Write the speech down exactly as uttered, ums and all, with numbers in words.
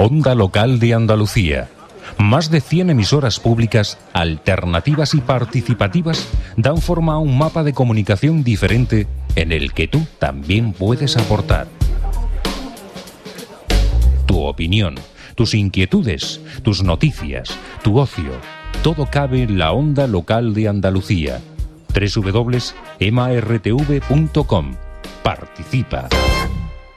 Onda Local de Andalucía. Más de cien emisoras públicas, alternativas y participativas dan forma a un mapa de comunicación diferente en el que tú también puedes aportar. Tu opinión, tus inquietudes, tus noticias, tu ocio, todo cabe en la Onda Local de Andalucía. doble u doble u doble u punto ema erre te ve punto com. Participa.